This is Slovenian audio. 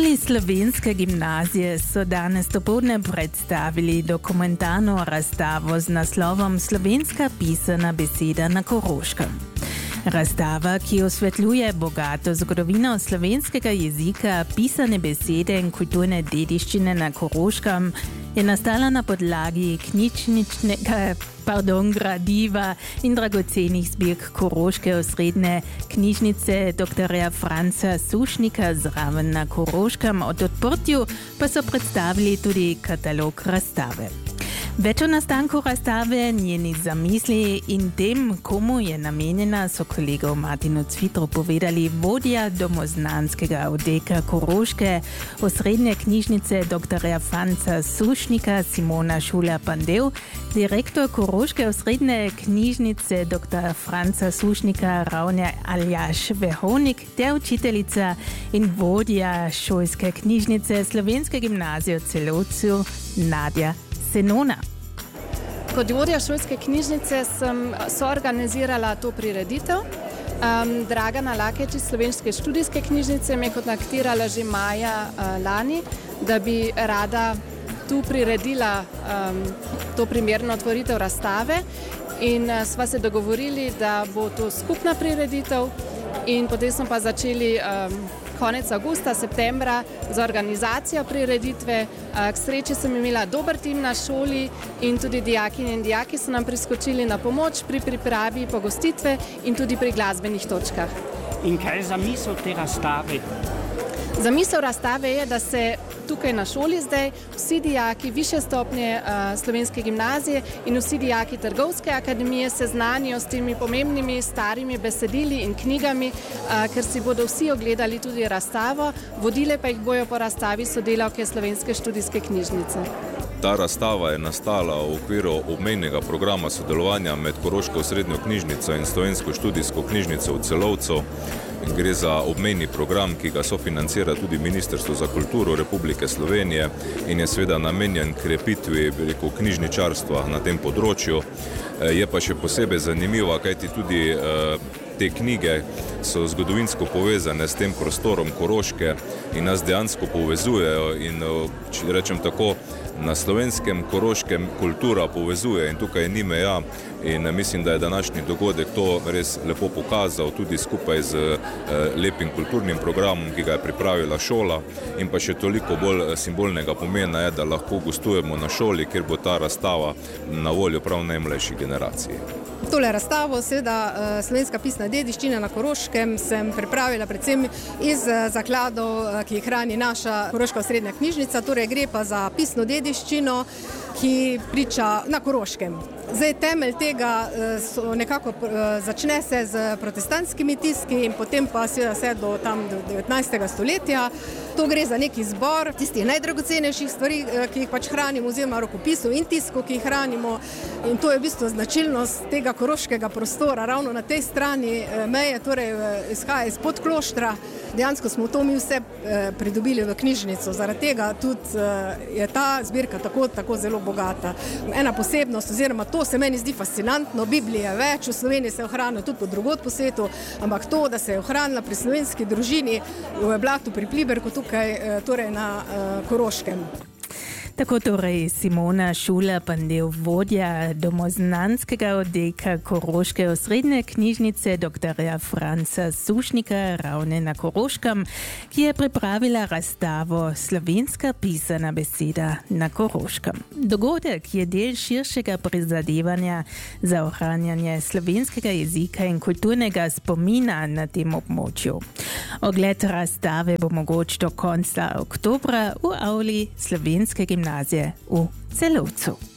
auli slovenske gimnazije so danes dopoldne predstavili dokumentarno razstavo z naslovom Slovenska pisana beseda na Koroškem. Razstava, ki osvetljuje bogato zgodovino slovenskega jezika, pisane besede in kulturne dediščine na Koroškem, je nastala na podlagi knjižničnega gradiva in dragocenih zbirk Koroške osrednje knjižnice dr. Franca Sušnika zraven na Koroškem. Od odprtju pa so predstavili tudi katalog razstave. Več o nastanku razstave, njeni zamisli in tem, komu je namenjena, so kolegov Martinu Cvitru povedali vodja domoznanskega oddelka Koroške osrednje knjižnice dr. Franca Sušnika Simona Šula-Pandev, direktor Koroške osrednje knjižnice dr. Franca Sušnika Ravne Aljaž Vehovnik ter učiteljica in vodja šolske knjižnice Slovenske gimnazije v Celovcu Nadja Senona. Kot vodja šolske knjižnice sem soorganizirala to prireditev. Dragana Lakeč iz Slovenske študijske knjižnice me je kontaktirala že maja lani, da bi rada tu priredila to primerno otvoritev razstave in sva se dogovorili, da bo to skupna prireditev in potem smo pa začeli konec avgusta, septembra z organizacijo prireditve. K sreči sem imela dober tim na šoli in tudi dijakinje in dijaki so nam priskočili na pomoč pri pripravi pogostitve in tudi pri glasbenih točkah. In kaj je zamisel te razstave? Zamisel razstave je, da se tukaj na šoli zdaj vsi dijaki višje stopnje Slovenske gimnazije in vsi dijaki Trgovske akademije seznanijo s temi pomembnimi starimi besedili in knjigami, ker si bodo vsi ogledali tudi razstavo, vodile pa jih bojo po razstavi sodelavke Slovenske študijske knjižnice. Ta razstava je nastala v okviru obmejnega programa sodelovanja med Koroško osrednjo knjižnico in Slovensko študijsko knjižnico v Celovcu. Gre za obmejni program, ki ga sofinancira tudi Ministrstvo za kulturo Republike Slovenije in je seveda namenjen krepitvi knjižničarstva na tem področju. Je pa še posebej zanimiva, kajti tudi te knjige so zgodovinsko povezane s tem prostorom Koroške in nas dejansko povezujejo in, če rečem tako, na slovenskem Koroškem kultura povezuje in tukaj ni meja in mislim, da je današnji dogodek to res lepo pokazal tudi skupaj z lepim kulturnim programom, ki ga je pripravila šola in pa še toliko bolj simbolnega pomena je, da lahko gostujemo na šoli, kjer bo ta razstava na voljo prav najmlajši generaciji. Tole razstavo, seveda slovenska pisna dediščina na Koroškem, sem pripravila predvsem iz zakladov, ki jih hrani naša Koroška osrednja knjižnica, torej gre pa za pisno dediščino, ki priča na Koroškem. Zdaj, temelj tega nekako začne se z protestantskimi tiski in potem pa vse do 19. stoletja. To gre za neki zbor tistih najdragocenejših stvari, ki jih pač hranimo, oziroma rokopisov in tiskov, ki jih hranimo. In to je v bistvu značilnost tega koroškega prostora, ravno na tej strani meje, torej izhaja iz Podkloštra. Dejansko smo to mi vse pridobili v knjižnico, zaradi tega tudi je ta zbirka tako zelo bogata. Ena posebnost, oziroma to se meni zdi fascinantno, Biblije več, v Sloveniji se ohranijo tudi po drugod po svetu, ampak to, da se je ohranila pri slovenski družini v Blatu pri Pliberku, tukaj torej na Koroškem. Tako torej Simona Šula-Pandev, vodja domoznanskega oddelka Koroške osrednje knjižnice dr. Franca Sušnika Ravne na Koroškem, ki je pripravila razstavo Slovenska pisana beseda na Koroškem. Dogodek je del širšega prizadevanja za ohranjanje slovenskega jezika in kulturnega spomina na tem območju. Ogled razstave bo mogoč do konca oktobra v auli Slovenske gimnazije v Celovcu.